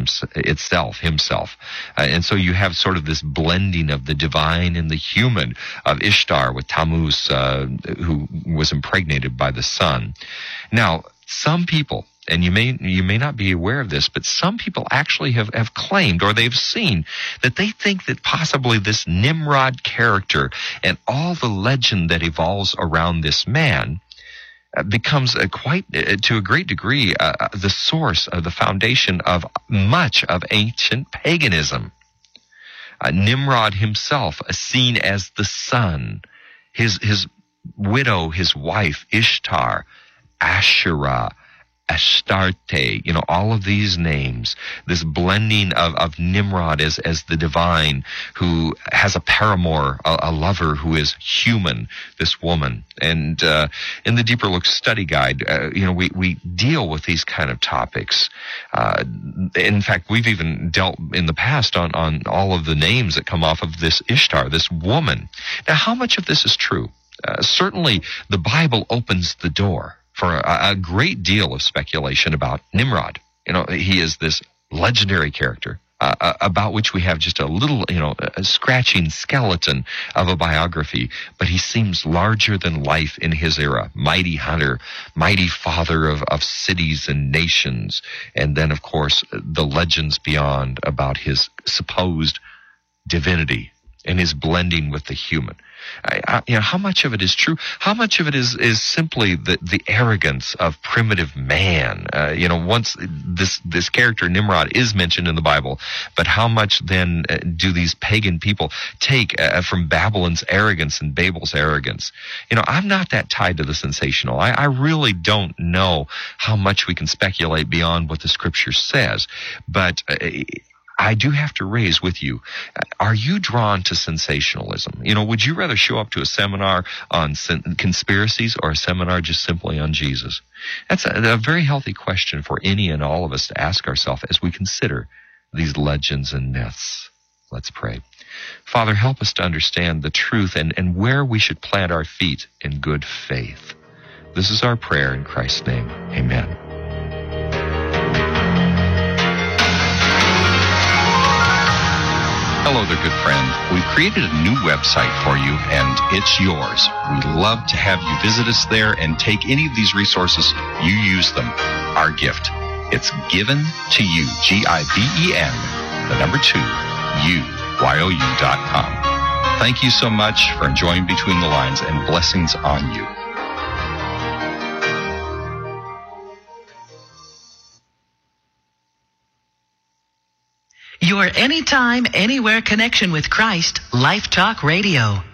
himself. And so you have sort of this blending of the divine and the human, of Ishtar with Tammuz, who was impregnated by the sun. Now, some people, and you may not be aware of this, but some people actually have claimed, or they've seen, that they think that possibly this Nimrod character and all the legend that evolves around this man becomes to a great degree, the source of the foundation of much of ancient paganism. Nimrod himself, seen as the sun, his widow, his wife, Ishtar, Asherah, Astarte, all of these names, this blending of Nimrod as the divine, who has a paramour, a lover who is human, this woman. And in the Deeper Look study guide, we deal with these kind of topics. In fact, we've even dealt in the past on all of the names that come off of this Ishtar, this woman. Now, how much of this is true? Certainly, the Bible opens the door for a great deal of speculation about Nimrod. He is this legendary character about which we have just a little, a scratching skeleton of a biography, but he seems larger than life in his era. Mighty hunter, mighty father of cities and nations, and then, of course, the legends beyond about his supposed divinity and his blending with the human. How much of it is true? How much of it is simply the arrogance of primitive man? Once this character Nimrod is mentioned in the Bible, but how much then do these pagan people take from Babylon's arrogance and Babel's arrogance? I'm not that tied to the sensational. I really don't know how much we can speculate beyond what the Scripture says, but I do have to raise with you, are you drawn to sensationalism? Would you rather show up to a seminar on conspiracies or a seminar just simply on Jesus? That's a very healthy question for any and all of us to ask ourselves as we consider these legends and myths. Let's pray. Father, help us to understand the truth and where we should plant our feet in good faith. This is our prayer in Christ's name. Amen. Hello there, good friend. We've created a new website for you, and it's yours. We'd love to have you visit us there and take any of these resources. You use them. Our gift. It's given to you. GIVEN, the number 2, UYOU.com. Thank you so much for enjoying Between the Lines, and blessings on you. Your anytime, anywhere connection with Christ, Life Talk Radio.